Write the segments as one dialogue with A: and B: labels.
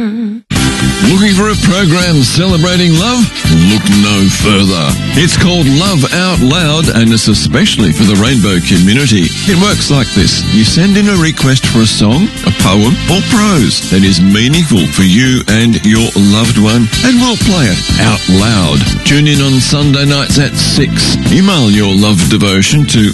A: Looking for a program celebrating love? Look no further. It's called Love Out Loud and it's especially for the rainbow community. It works like this. You send in a request for a song, a poem or prose that is meaningful for you and your loved one and we'll play it out loud. Tune in on Sunday nights at 6. Email your love devotion to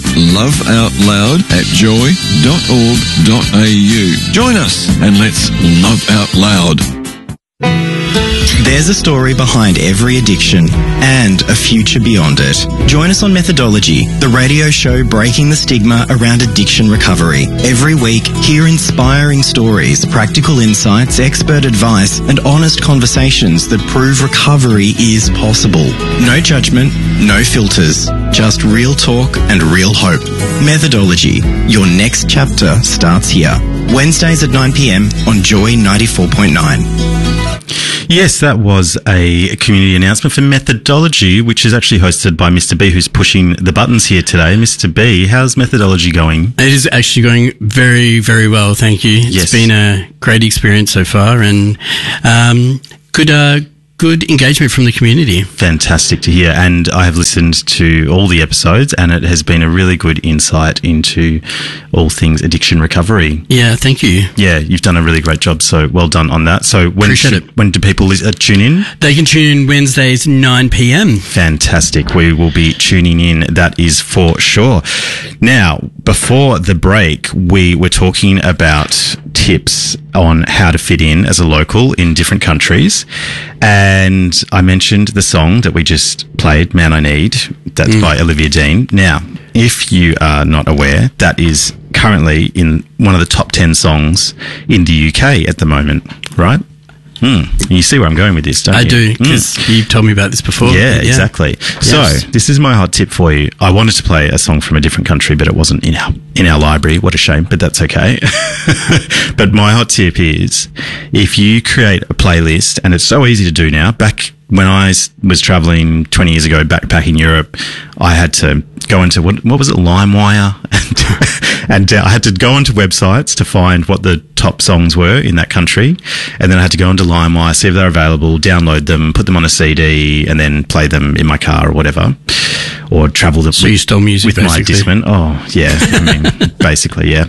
A: loveoutloud@joy.org.au. Join us and let's love out loud.
B: There's a story behind every addiction and a future beyond it. Join us on Methodology, the radio show breaking the stigma around addiction recovery. Every week, hear inspiring stories, practical insights, expert advice, and honest conversations that prove recovery is possible. No judgment, no filters, just real talk and real hope. Methodology, your next chapter starts here. Wednesdays at 9 p.m. on Joy 94.9.
C: Yes, that was a community announcement for Methodology, which is actually hosted by Mr. B, who's pushing the buttons here today. Mr. B, how's Methodology going?
D: It is actually going very, very well, thank you.
C: Yes.
D: It's been a great experience so far and good engagement from the community.
C: Fantastic to hear. And I have listened to all the episodes and it has been a really good insight into all things addiction recovery.
D: Yeah, thank you.
C: Yeah, you've done a really great job. So well done on that. So when do people tune in?
D: They can tune in Wednesdays 9 p.m.
C: Fantastic. We will be tuning in. That is for sure. Now, before the break, we were talking about tips on how to fit in as a local in different countries. And I mentioned the song that we just played, Man I Need. That's by Olivia Dean. Now, if you are not aware, that is currently in one of the top 10 songs in the UK at the moment, right? You see where I'm going with this, don't you?
D: I do, because you've told me about this before.
C: Yeah, exactly. Yes. So this is my hot tip for you. I wanted to play a song from a different country, but it wasn't in our library. What a shame, but that's okay. But my hot tip is if you create a playlist, and it's so easy to do now. Back when I was traveling 20 years ago, backpacking Europe, I had to go into, what was it, LimeWire? And I had to go onto websites to find what the top songs were in that country. And then I had to go onto LimeWire, see if they're available, download them, put them on a CD, and then play them in my car or whatever. Or travel them.
D: So you stole music,
C: with
D: basically?
C: my Discman. Oh, yeah. I mean, basically, yeah.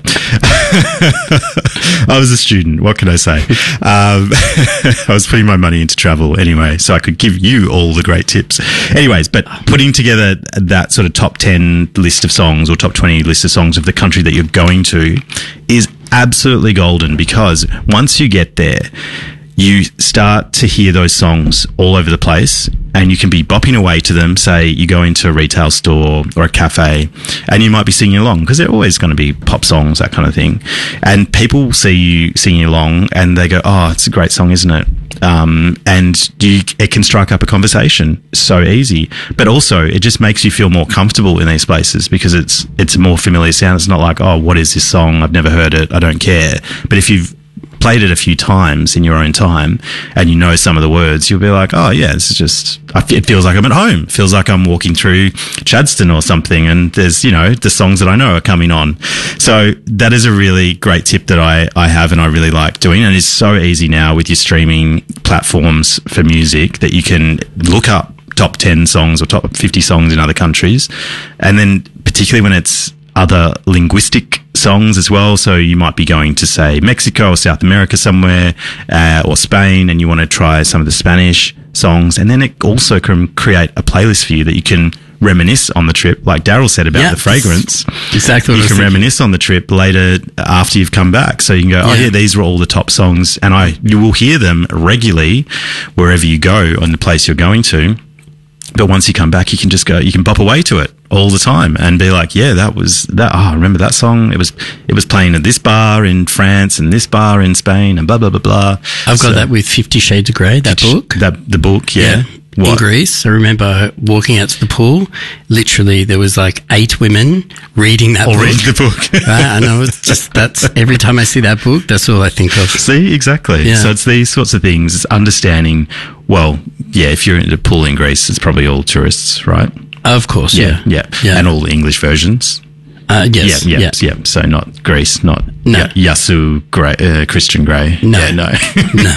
C: I was a student. What can I say? I was putting my money into travel anyway, so I could give you all the great tips. Anyways, but putting together that sort of top 10 list of songs or top 20 list of songs of the country that you're going to is absolutely golden, because once you get there, you start to hear those songs all over the place and you can be bopping away to them. Say you go into a retail store or a cafe and you might be singing along, because they're always going to be pop songs, that kind of thing. And people see you singing along and they go, oh, it's a great song, isn't it? And it can strike up a conversation so easy, but also it just makes you feel more comfortable in these places because it's a more familiar sound. It's not like, oh, what is this song? I've never heard it. I don't care. But if you've played it a few times in your own time and you know some of the words, you'll be like, oh yeah, this is just, it feels like I'm at home. It feels like I'm walking through Chadstone or something and there's, the songs that I know are coming on. So that is a really great tip that I have and I really like doing. And it's so easy now with your streaming platforms for music that you can look up top 10 songs or top 50 songs in other countries. And then particularly when it's other linguistic songs as well. So you might be going to, say, Mexico or South America somewhere, or Spain, and you want to try some of the Spanish songs. And then it also can create a playlist for you that you can reminisce on the trip, like Daryl said about the fragrance.
D: Exactly.
C: You can reminisce on the trip later after you've come back. So you can go, oh yeah, these were all the top songs, and you will hear them regularly wherever you go on the place you're going to. But once you come back, you can just go, you can bop away to it all the time and be like, yeah, that was that. Oh, I remember that song. It was playing at this bar in France and this bar in Spain and blah, blah, blah, blah.
D: I've got that with 50 Shades of Grey, that book.
C: The book, yeah.
D: In Greece, I remember walking out to the pool. Literally, there was like 8 women reading that book.
C: Reading the book.
D: Right? I know. It's just, that's every time I see that book, that's all I think of.
C: See, exactly. Yeah. So it's these sorts of things. It's understanding. Well, yeah, if you're in a pool in Greece, it's probably all tourists, right?
D: Of course, yeah.
C: And all the English versions.
D: Yes.
C: Yeah. So not Greece, not
D: No.
C: Yasu Gray, Christian Grey.
D: No.
C: Yeah, no.
D: No.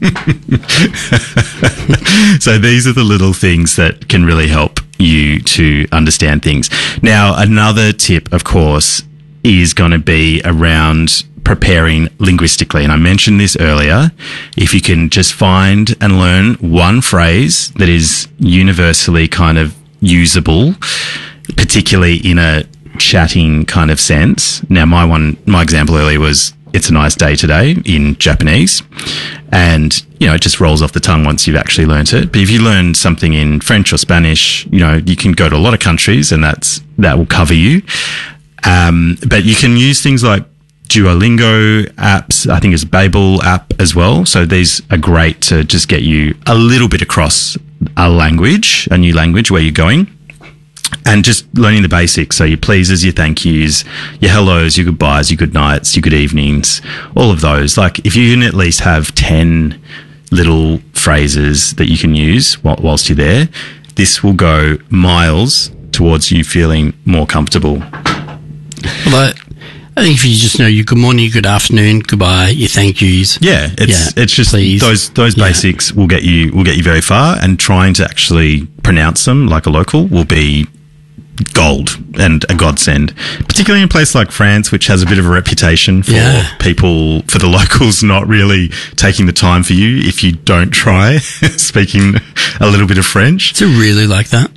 C: So these are the little things that can really help you to understand things. Now, another tip, of course, is going to be around preparing linguistically. And I mentioned this earlier. If you can just find and learn one phrase that is universally kind of usable, particularly in a chatting kind of sense. Now, my example earlier was, it's a nice day today in Japanese. And, it just rolls off the tongue once you've actually learnt it. But if you learn something in French or Spanish, you can go to a lot of countries and that will cover you. But you can use things like Duolingo apps. I think it's Babel app as well. So these are great to just get you a little bit across a new language where you're going. And just learning the basics. So your pleases, your thank yous, your hellos, your goodbyes, your good nights, your good evenings, all of those. Like if you can at least have 10 little phrases that you can use whilst you're there, this will go miles towards you feeling more comfortable.
D: Well, I think if you just know your good morning, your good afternoon, goodbye, your thank yous.
C: Yeah, it's just
D: please.
C: those basics will get you very far, and trying to actually pronounce them like a local will be gold and a godsend, particularly in a place like France, which has a bit of a reputation for the locals not really taking the time for you if you don't try speaking a little bit of French.
D: Is it really like that?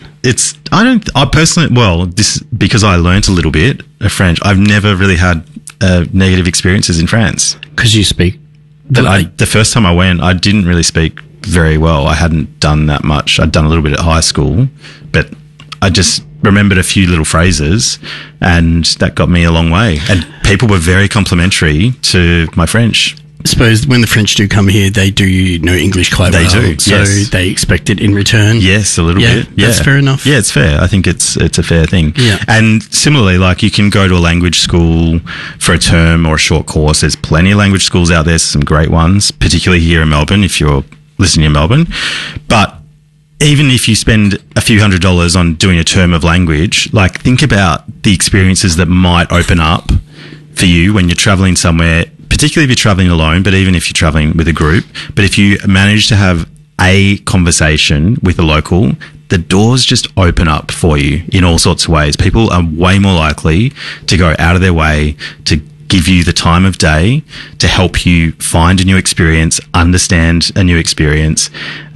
C: Because I learnt a little bit of French, I've never really had negative experiences in France.
D: Because you speak.
C: The first time I went, I didn't really speak very well. I hadn't done that much. I'd done a little bit at high school, but I just remembered a few little phrases, and that got me a long way. And people were very complimentary to my French.
D: I suppose when the French do come here, they do know English quite well.
C: They do,
D: so
C: yes.
D: they expect it in return.
C: Yes, a little bit. Yeah,
D: that's fair enough.
C: Yeah, it's fair. I think it's a fair thing.
D: Yeah.
C: And similarly, like you can go to a language school for a term or a short course. There's plenty of language schools out there, some great ones, particularly here in Melbourne, if you're listening in Melbourne. But even if you spend a few $100s on doing a term of language, like think about the experiences that might open up for you when you're traveling somewhere, particularly if you're traveling alone, but even if you're traveling with a group. But if you manage to have a conversation with a local, the doors just open up for you in all sorts of ways. People are way more likely to go out of their way to give you the time of day to help you find a new experience, understand a new experience,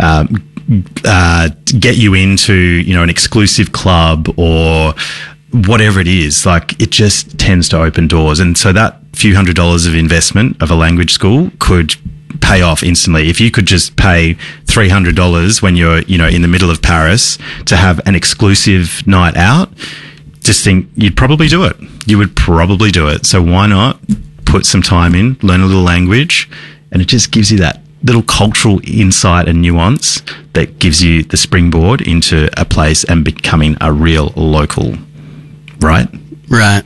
C: get you into, an exclusive club or whatever it is. Like it just tends to open doors. And so that few $100s of investment of a language school could pay off instantly. If you could just pay $300 when you're, in the middle of Paris to have an exclusive night out, just think you'd probably do it. You would probably do it. So why not put some time in, learn a little language, and it just gives you that little cultural insight and nuance that gives you the springboard into a place and becoming a real local. Right?
D: Right.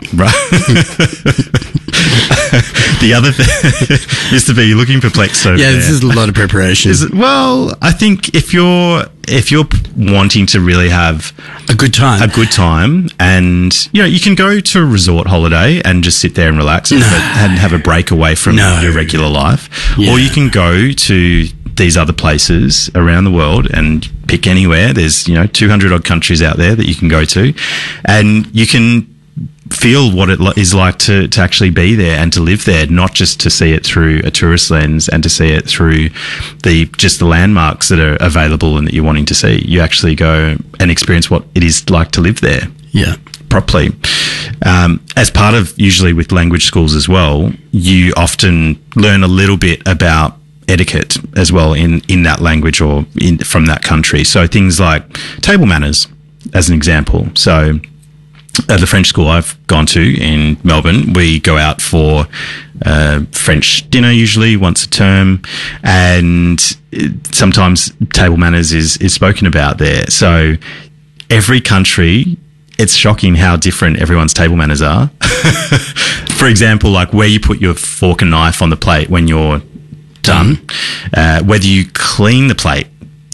C: The other thing is to be looking perplexed over there.
D: This is a lot of preparation.
C: Well, I think if you're wanting to really have
D: a good time,
C: and you can go to a resort holiday and just sit there and relax and have a break away from your regular life, or you can go to these other places around the world and pick anywhere. There's 200 odd countries out there that you can go to, and you can feel what it is like to actually be there and to live there, not just to see it through a tourist lens and to see it through the landmarks that are available and that you're wanting to see. You actually go and experience what it is like to live there.
D: Yeah.
C: Properly. As part of, usually with language schools as well, you often learn a little bit about etiquette as well in that language or from that country. So things like table manners, as an example. So at the French school I've gone to in Melbourne, we go out for French dinner usually once a term, and sometimes table manners is spoken about there. So every country, it's shocking how different everyone's table manners are. For example, like where you put your fork and knife on the plate when you're done, whether you clean the plate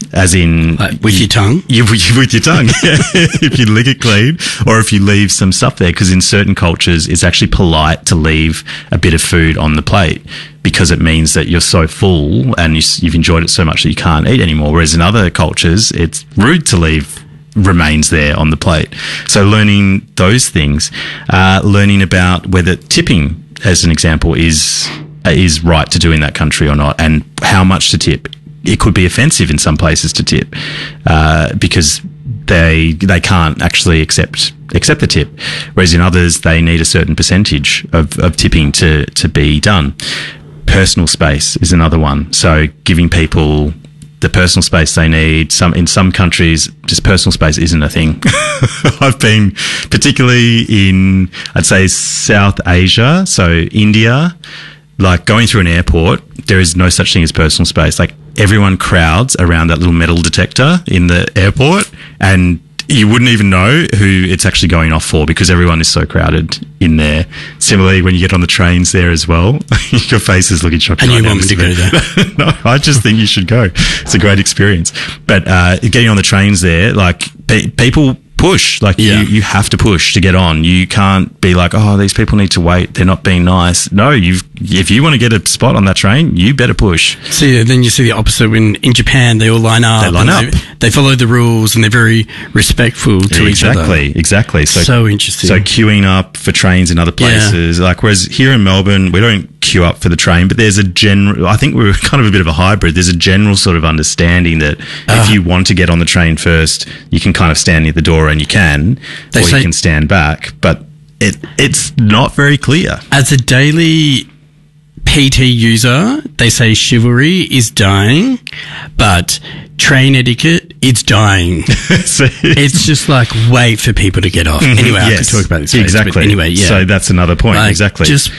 C: as in
D: Like with your tongue?
C: with your tongue. If you lick it clean, or if you leave some stuff there, because in certain cultures it's actually polite to leave a bit of food on the plate, because it means that you're so full and you've enjoyed it so much that you can't eat anymore. Whereas in other cultures, it's rude to leave remains there on the plate. So learning those things, learning about whether tipping, as an example, is right to do in that country or not, and how much to tip. It could be offensive in some places to tip, because they can't actually accept the tip, whereas in others they need a certain percentage of tipping to be done. Personal space is another one. So giving people the personal space they need. In some countries, just personal space isn't a thing. I've been particularly in, I'd say, South Asia, so India, like going through an airport, there is no such thing as personal space. Like everyone crowds around that little metal detector in the airport, and you wouldn't even know who it's actually going off for, because everyone is so crowded in there. Similarly, when you get on the trains there as well, your face is looking shocking.
D: And
C: right
D: you
C: now,
D: want me to go there?
C: No, I just think you should go. It's a great experience. But getting on the trains there, like people push, like you have to push to get on. You can't be like, oh, these people need to wait, they're not being nice. No, if you want to get a spot on that train, you better push.
D: So then you see the opposite when in Japan they all line up. They follow the rules and they're very respectful to each other.
C: Exactly.
D: So interesting.
C: So queuing up for trains in other places, like whereas here in Melbourne we don't queue up for the train, but there's a general, I think we're kind of a bit of a hybrid. There's a general sort of understanding that if you want to get on the train first, you can kind of stand near the door and you can, or you can stand back, but it's not very clear.
D: As a daily PT user, they say chivalry is dying, but train etiquette, it's dying. It's just like wait for people to get off. Anyway, I could talk about this.
C: Exactly.
D: Anyway,
C: So that's another point.
D: Like,
C: exactly.
D: Just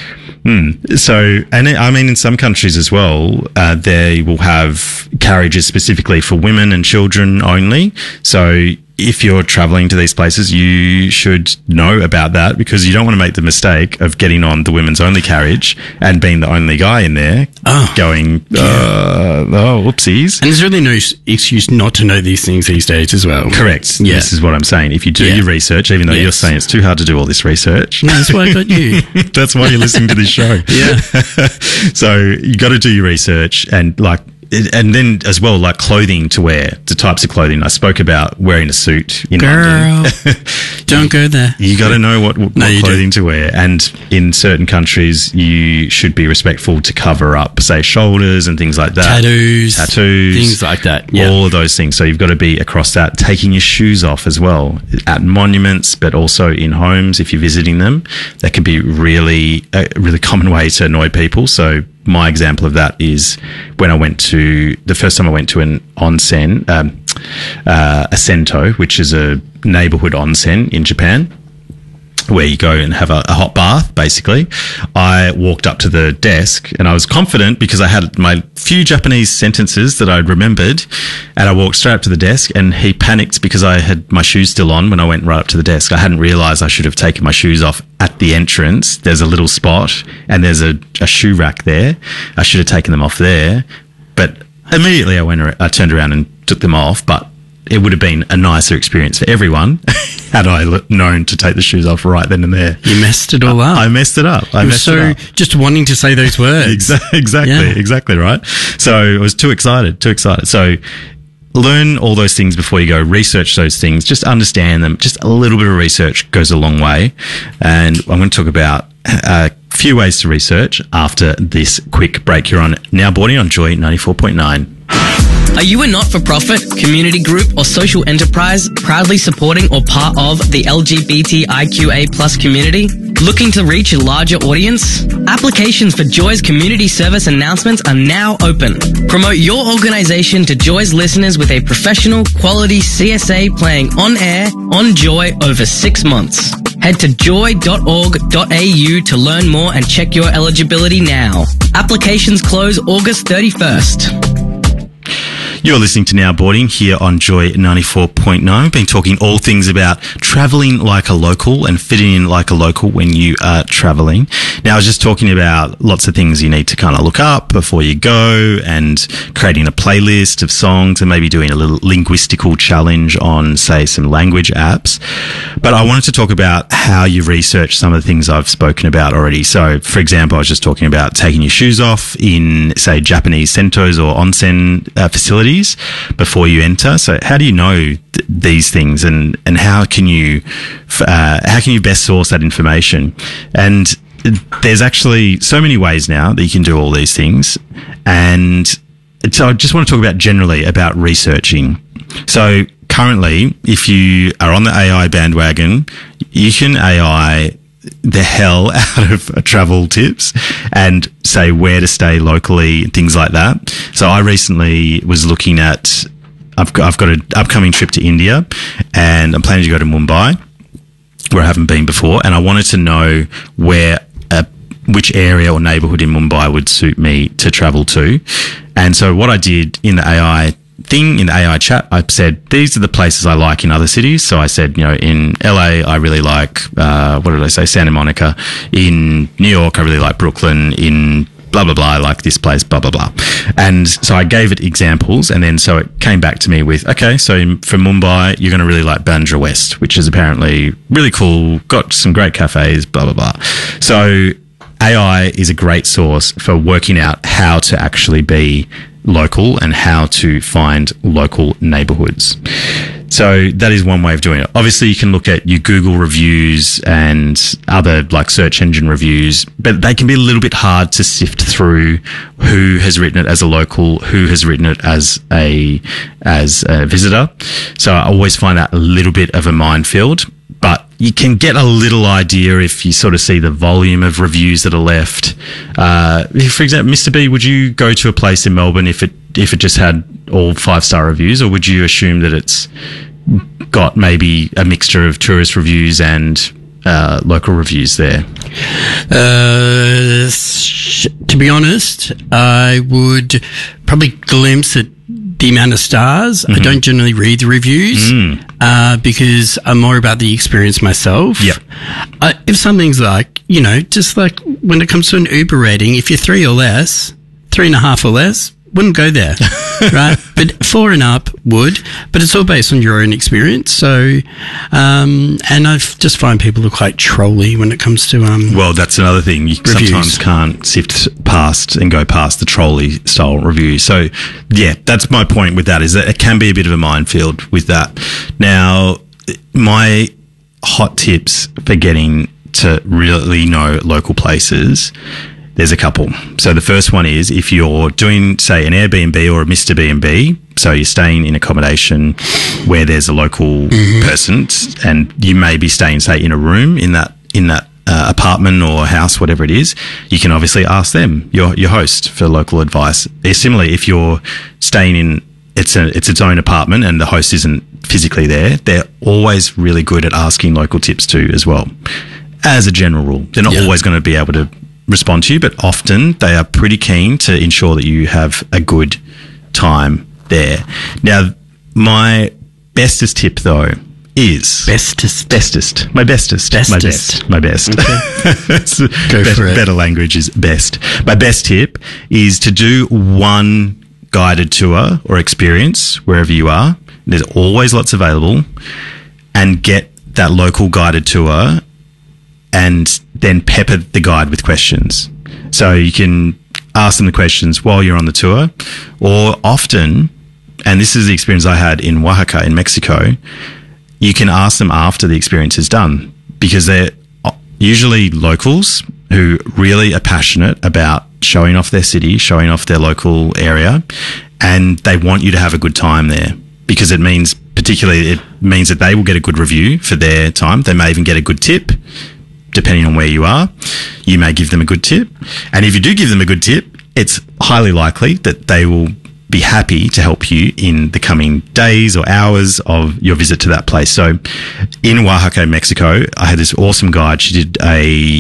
C: So, and I mean, in some countries as well, they will have carriages specifically for women and children only. So if you're traveling to these places, you should know about that, because you don't want to make the mistake of getting on the women's only carriage and being the only guy in there going, whoopsies.
D: And there's really no excuse not to know these things these days as well.
C: Correct.
D: Yeah.
C: This is what I'm saying. If you do your research, even though you're saying it's too hard to do all this research.
D: No, that's why I got you.
C: That's why you're listening to this show.
D: Yeah.
C: So you got to do your research, and then as well, like clothing to wear, the types of clothing. I spoke about wearing a suit in London.
D: Don't go there.
C: You got to know what clothing to wear. And in certain countries, you should be respectful to cover up, say, shoulders and things like that.
D: Tattoos.
C: Things
D: like that. Yeah.
C: All of those things. So you've got to be across that. Taking your shoes off as well at monuments, but also in homes if you're visiting them. That can be a really common way to annoy people. So my example of that is when the first time I went to an onsen, a sento, which is a neighborhood onsen in Japan, where you go and have a hot bath, basically. I walked up to the desk and I was confident because I had my few Japanese sentences that I'd remembered, and I walked straight up to the desk, and he panicked because I had my shoes still on when I went right up to the desk. I hadn't realized I should have taken my shoes off at the entrance. There's a little spot and there's a shoe rack there. I should have taken them off there, but immediately I turned around and took them off, but it would have been a nicer experience for everyone had I known to take the shoes off right then and there.
D: You messed it all up.
C: I messed it up.
D: Just wanting to say those words.
C: Exactly right. So I was too excited. So learn all those things before you go. Research those things. Just understand them. Just a little bit of research goes a long way. And I'm going to talk about a few ways to research after this quick break. You're on Now Boarding on Joy 94.9.
E: Are you a not-for-profit, community group, or social enterprise proudly supporting or part of the LGBTIQA+ community? Looking to reach a larger audience? Applications for Joy's community service announcements are now open. Promote your organization to Joy's listeners with a professional, quality CSA playing on air, on Joy over 6 months. Head to joy.org.au to learn more and check your eligibility now. Applications close August 31st.
C: You're listening to Now Boarding here on Joy 94.9. We've been talking all things about travelling like a local and fitting in like a local when you are travelling. Now, I was just talking about lots of things you need to kind of look up before you go, and creating a playlist of songs, and maybe doing a little linguistical challenge on, say, some language apps. But I wanted to talk about how you research some of the things I've spoken about already. So, for example, I was just talking about taking your shoes off in, say, Japanese sentos or onsen facilities before you enter. So how do you know these things, and how can you best source that information? And there's actually so many ways now that you can do all these things. And so I just want to talk about generally about researching. So currently, if you are on the AI bandwagon, you can AI the hell out of travel tips and say where to stay locally, things like that. So I recently was looking at, I've got an upcoming trip to India, and I'm planning to go to Mumbai, where I haven't been before, and I wanted to know which area or neighbourhood in Mumbai would suit me to travel to. And so what I did in the AI chat, I said, these are the places I like in other cities. So I said, in LA, I really like, Santa Monica. In New York, I really like Brooklyn. In blah, blah, blah, I like this place, blah, blah, blah. And so I gave it examples, and then so it came back to me with, okay, so for Mumbai, you're going to really like Bandra West, which is apparently really cool, got some great cafes, blah, blah, blah. So AI is a great source for working out how to actually be local and how to find local neighborhoods. So that is one way of doing it. Obviously, you can look at your Google reviews and other like search engine reviews, but they can be a little bit hard to sift through who has written it as a local, who has written it as a visitor. So I always find that a little bit of a minefield. But you can get a little idea if you sort of see the volume of reviews that are left. For example, Mr. B, would you go to a place in Melbourne if it just had all 5-star reviews, or would you assume that it's got maybe a mixture of tourist reviews and local reviews there?
D: To be honest, I would probably glimpse at the amount of stars. Mm-hmm. I don't generally read the reviews because I'm more about the experience myself.
C: Yep.
D: If something's like, just like when it comes to an Uber rating, if you're 3 or less, 3.5 or less, wouldn't go there, right? But 4 and up would, but it's all based on your own experience. So, and I just find people are quite trolly when it comes to
C: well, that's another thing. You
D: reviews.
C: Sometimes can't sift past and go past the trolley style review. So, yeah, that's my point with that, is that it can be a bit of a minefield with that. Now, my hot tips for getting to really know local places, there's a couple. So the first one is, if you're doing, say, an Airbnb or a Mr. B&B, so you're staying in accommodation where there's a local person, and you may be staying, say, in a room in that apartment or house, whatever it is, you can obviously ask them, your host, for local advice. Similarly, if you're staying in it's its own apartment and the host isn't physically there, they're always really good at asking local tips too as well. As a general rule, they're not always going to be able to respond to you, but often they are pretty keen to ensure that you have a good time there. Now, my bestest tip though is my best.
D: Okay. Go for it.
C: Better language is best. My best tip is to do one guided tour or experience wherever you are. There's always lots available, and get that local guided tour and then pepper the guide with questions. So you can ask them the questions while you're on the tour, or often, and this is the experience I had in Oaxaca in Mexico, you can ask them after the experience is done, because they're usually locals who really are passionate about showing off their city, showing off their local area, and they want you to have a good time there, because it means that they will get a good review for their time. They may even get a good tip. Depending on where you are, you may give them a good tip. And if you do give them a good tip, it's highly likely that they will be happy to help you in the coming days or hours of your visit to that place. So in Oaxaca, Mexico, I had this awesome guide. She did a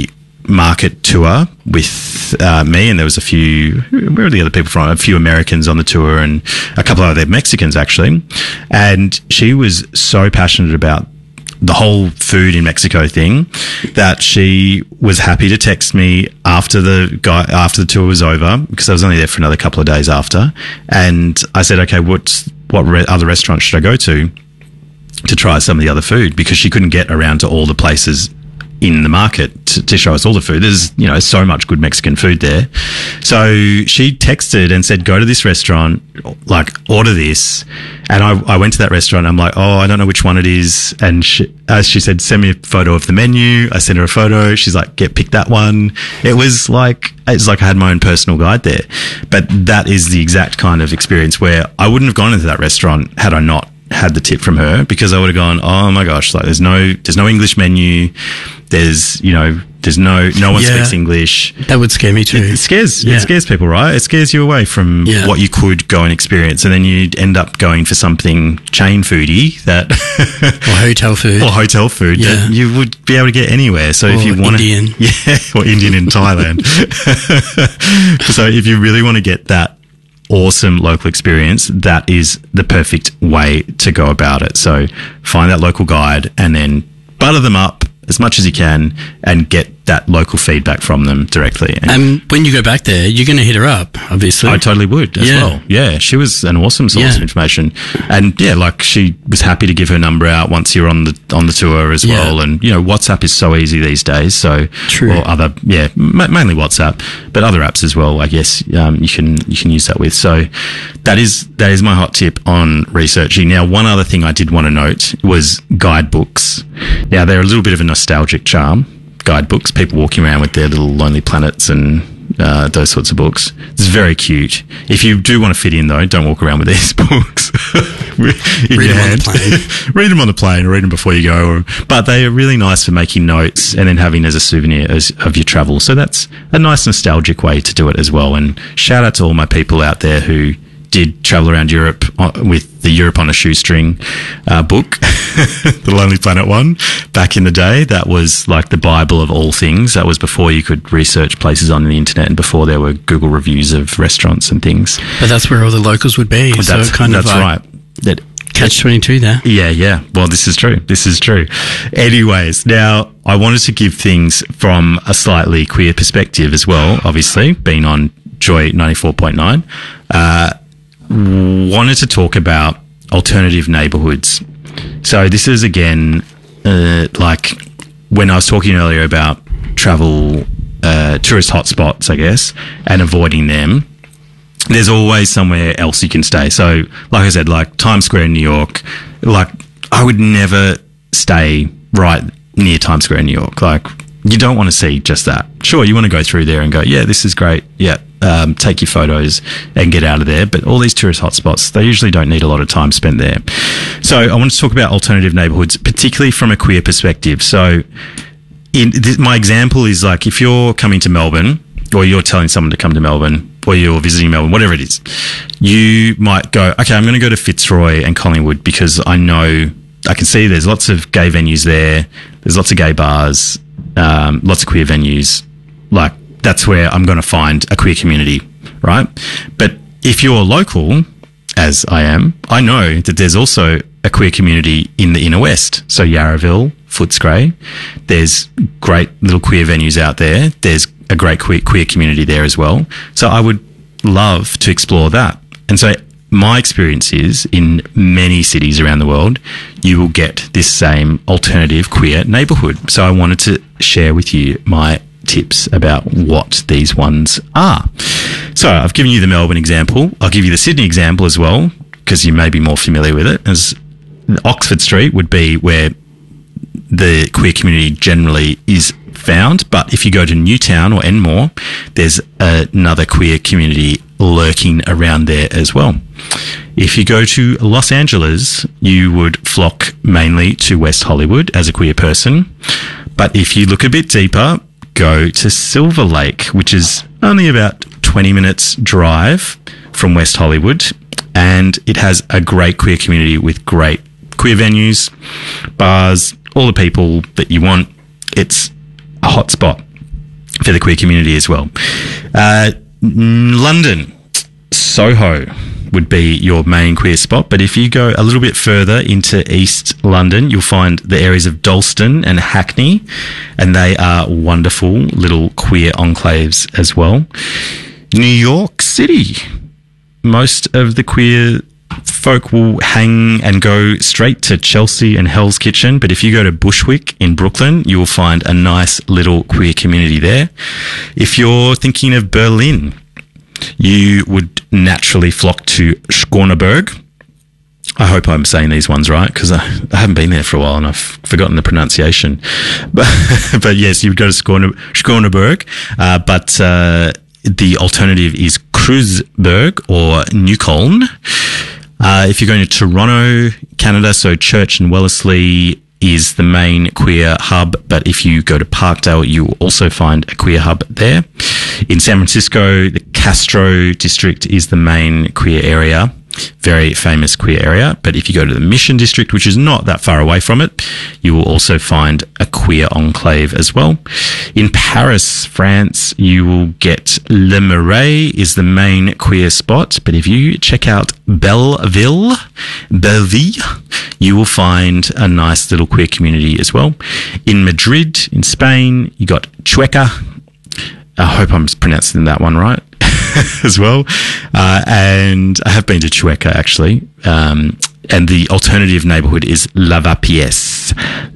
C: market tour with me, and there was a few, where are the other people from? A few Americans on the tour and a couple of other Mexicans actually. And she was so passionate about the whole food in Mexico thing that she was happy to text me after the tour was over, because I was only there for another couple of days after. And I said, okay, what other restaurants should I go to try some of the other food? Because she couldn't get around to all the places in the market to show us all the food. There's, so much good Mexican food there. So she texted and said, go to this restaurant, like order this. And I went to that restaurant. I'm like, oh, I don't know which one it is. And she said, send me a photo of the menu. I sent her a photo. She's like, pick that one. It's like I had my own personal guide there. But that is the exact kind of experience where I wouldn't have gone into that restaurant had I not had the tip from her, because I would have gone, oh my gosh, like there's no English menu. There's no one speaks English.
D: That would scare me too.
C: It scares people, right? It scares you away from what you could go and experience, and then you'd end up going for something chain foody
D: or hotel food
C: that you would be able to get anywhere. So if you want
D: Indian,
C: or Indian in Thailand. So if you really want to get that awesome local experience, that is the perfect way to go about it. So find that local guide and then butter them up as much as you can and get that local feedback from them directly.
D: And when you go back there, you're going to hit her up, obviously.
C: I totally would as well. Yeah, she was an awesome source of information. And she was happy to give her number out once you're on the tour as well. And, WhatsApp is so easy these days. So,
D: true.
C: Or other, mainly WhatsApp, but other apps as well, I guess, you can use that with. So that is my hot tip on researching. Now, one other thing I did want to note was guidebooks. Now, they're a little bit of a nostalgic charm. Guidebooks, people walking around with their little Lonely Planets and those sorts of books. It's very cute. If you do want to fit in, though, don't walk around with these books.
D: Read them on the plane.
C: Read them on the plane, or read them before you go. But they are really nice for making notes and then having as a souvenir of your travel. So that's a nice nostalgic way to do it as well. And shout out to all my people out there who did travel around Europe with the Europe on a Shoestring book, the Lonely Planet one, back in the day. That was like the Bible of all things. That was before you could research places on the internet and before there were Google reviews of restaurants and things.
D: But that's where all the locals would be.
C: That's right.
D: Catch-22 there.
C: Yeah. Well, this is true. Anyways, now I wanted to give things from a slightly queer perspective as well, obviously, being on Joy 94.9. Wanted to talk about alternative neighbourhoods. So this is, again, like when I was talking earlier about travel, tourist hotspots, I guess, and avoiding them, there's always somewhere else you can stay. So, like I said, like Times Square in New York, like I would never stay right near Times Square in New York. Like, you don't want to see just that. Sure, you want to go through there and go, yeah, this is great. Yeah. Take your photos and get out of there. But all these tourist hotspots, they usually don't need a lot of time spent there. So I want to talk about alternative neighbourhoods, particularly from a queer perspective. So my example is like if you're coming to Melbourne, or you're telling someone to come to Melbourne, or you're visiting Melbourne, whatever it is, you might go, okay, I'm going to go to Fitzroy and Collingwood because I can see there's lots of gay venues there. There's lots of gay bars, lots of queer venues. Like, that's where I'm going to find a queer community, right? But if you're local, as I am, I know that there's also a queer community in the inner west. So Yarraville, Footscray, there's great little queer venues out there. There's a great queer community there as well. So I would love to explore that. And so my experience is in many cities around the world, you will get this same alternative queer neighbourhood. So I wanted to share with you my tips about what these ones are. So I've given you the Melbourne example. I'll give you the Sydney example as well, because you may be more familiar with it, as Oxford Street would be where the queer community generally is found. But if you go to Newtown or Enmore, there's another queer community lurking around there as well. If you go to Los Angeles, you would flock mainly to West Hollywood as a queer person. But if you look a bit deeper, go to Silver Lake, which is only about 20 minutes drive from West Hollywood, and it has a great queer community with great queer venues, bars, all the people that you want. It's a hot spot. for the queer community as well. London, Soho would be your main queer spot, but if you go a little bit further into East London, you'll find the areas of Dalston and Hackney, and they are wonderful little queer enclaves as well. New York City, most of the queer folk will hang and go straight to Chelsea and Hell's Kitchen, but if you go to Bushwick in Brooklyn, you will find a nice little queer community there. If you're thinking of Berlin, you would naturally flock to Schöneberg. I hope I'm saying these ones right, because I haven't been there for a while and I've forgotten the pronunciation. But yes, you would go to Schöneberg, but the alternative is Kreuzberg or Neukölln. If you're going to Toronto, Canada, so Church and Wellesley is the main queer hub, but if you go to Parkdale, you will also find a queer hub there. In San Francisco, the Castro district is the main queer area, very famous queer area, but if you go to the Mission district, which is not that far away from it, you will also find a queer enclave as well. In Paris, France, you will get Le Marais is the main queer spot, but if you check out Belleville, you will find a nice little queer community as well. In Madrid, in Spain, you got Chueca. I hope I'm pronouncing that one right as well. And I have been to Chueca actually. And the alternative neighborhood is Lavapiés.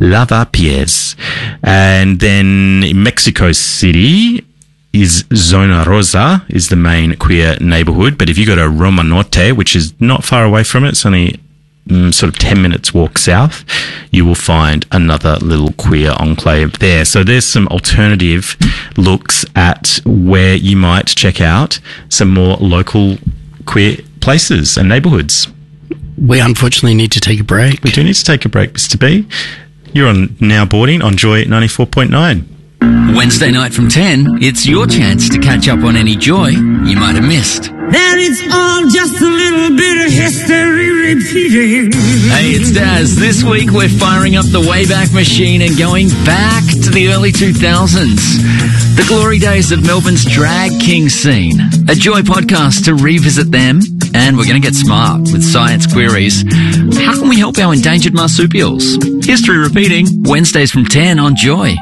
C: And then in Mexico City is Zona Rosa is the main queer neighborhood. But if you go to Roma Norte, which is not far away from it, it's only sort of 10 minutes walk south, you will find another little queer enclave there. So there's some alternative looks at where you might check out some more local queer places and neighbourhoods.
D: We unfortunately need to take a break.
C: We do need to take a break, Mr. B. You're on Now Boarding on Joy 94.9.
F: Wednesday night from 10, it's your chance to catch up on any joy you might have missed.
G: That it's all just a little bit of history repeating.
F: Hey, it's Daz. This week we're firing up the Wayback Machine and going back to the early 2000s. The glory days of Melbourne's drag king scene. A Joy podcast to revisit them, and we're going to get smart with science queries. How can we help our endangered marsupials? History repeating, Wednesdays from 10 on Joy.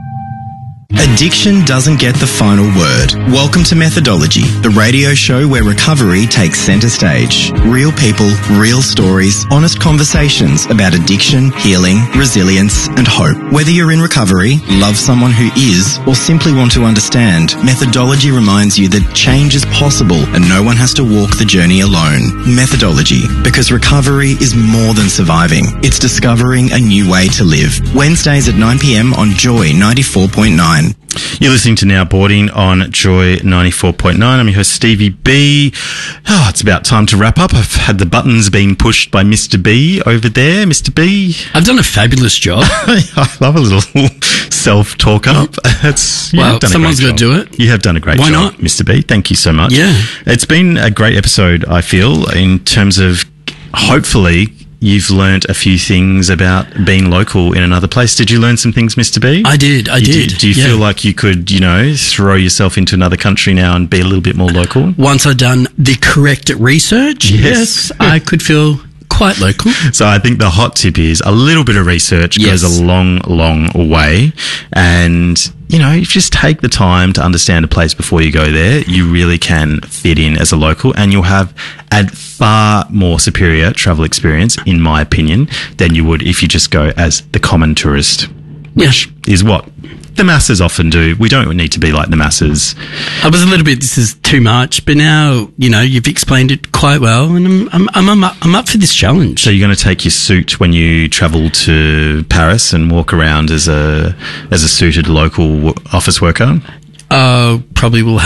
B: Addiction doesn't get the final word. Welcome to Methodology, the radio show where recovery takes centre stage. Real people, real stories, honest conversations about addiction, healing, resilience and hope. Whether you're in recovery, love someone who is, or simply want to understand, Methodology reminds you that change is possible and no one has to walk the journey alone. Methodology, because recovery is more than surviving. It's discovering a new way to live. Wednesdays at 9 p.m. on Joy 94.9.
C: You're listening to Now Boarding on Joy 94.9. I'm your host, Stevie B. Oh, it's about time to wrap up. I've had the buttons being pushed by Mr. B over there. Mr. B.
D: I've done a fabulous job.
C: I love a little self-talk up.
D: Well, someone's got to do it.
C: You have done a great job. Why not? Mr. B. Thank you so much.
D: Yeah.
C: It's been a great episode, I feel, in terms of hopefully you've learnt a few things about being local in another place. Did you learn some things, Mr. B?
D: I did.
C: Do you feel like you could, throw yourself into another country now and be a little bit more local?
D: Once I've done the correct research, yes I could feel quite local.
C: So I think the hot tip is a little bit of research goes a long, long way. And, if you just take the time to understand a place before you go there, you really can fit in as a local and you'll have a far more superior travel experience, in my opinion, than you would if you just go as the common tourist, which is what the masses often do. We don't need to be like the masses.
D: I was a little bit, this is too much, but now, you've explained it quite well and I'm up for this challenge.
C: So you're going to take your suit when you travel to Paris and walk around as a suited local office worker?
D: Probably will have to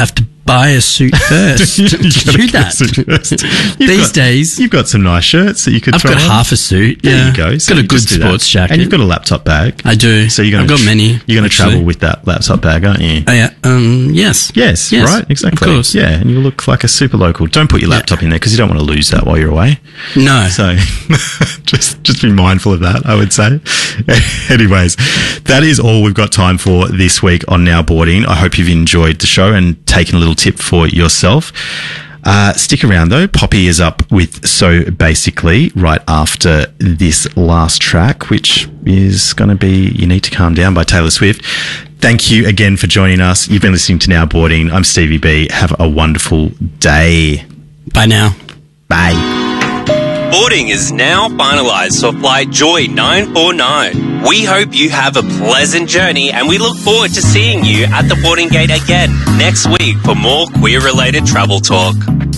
D: buy a suit first. Do that. These days.
C: You've got some nice shirts that you could
D: I've
C: try
D: got
C: on.
D: half a suit.
C: There
D: Yeah.
C: you go. So
D: got a
C: you
D: good
C: just do that.
D: sports jacket.
C: And you've got a laptop bag.
D: I do.
C: So
D: I've got many.
C: You're going to
D: actually.
C: travel with that laptop bag, aren't you?
D: Oh, yeah. Yes.
C: Yes, right, exactly.
D: Of course.
C: Yeah, and you look like a super local. Don't put your laptop in there because you don't want to lose that while you're away.
D: No.
C: So just be mindful of that, I would say. Anyways, that is all we've got time for this week on Now Boarding. I hope you've enjoyed the show and taken a little tip for yourself. Stick around though. Poppy is up with So Basically right after this last track, which is going to be You Need to Calm Down by Taylor Swift. Thank you again for joining us. You've been listening to Now Boarding. I'm Stevie B. Have a wonderful day.
D: Bye now.
C: Bye.
H: Boarding is now finalised for Flight Joy 949. We hope you have a pleasant journey and we look forward to seeing you at the boarding gate again next week for more queer-related travel talk.